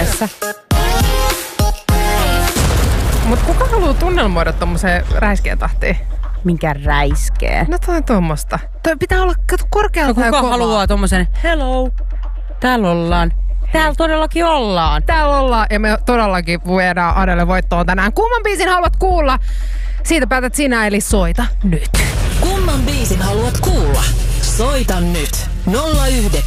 liikenteessä. Mut kuka haluaa tunnelmoida tommoseen räiskeen tahtiin? Minkä räiskee? No toi tommosta. Toi pitää olla korkealta ja Kuka kovaa. haluaa tommosen, hello, täällä ollaan. Täällä todellakin ollaan. Täällä ollaan ja me todellakin viedään Adele voittoon tänään. Kumman biisin haluat kuulla? Siitä päätät sinä, eli soita nyt. Kumman biisin haluat kuulla? Soita nyt 09